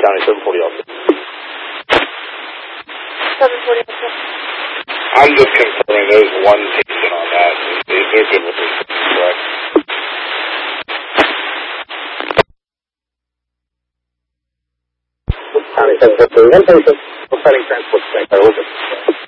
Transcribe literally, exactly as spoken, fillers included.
County seven forty also. seven forty also. I'm just confirming there's one patient on that. They're good with this, correct? County seven forty, one patient, providing transport to Saint Clair.